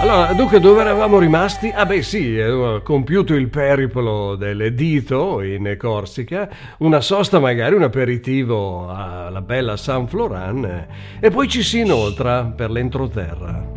Allora, dunque, dove eravamo rimasti? Ah beh sì, compiuto il periplo del Dito in Corsica, una sosta magari, un aperitivo alla bella San Floran, e poi ci si inoltra per l'entroterra.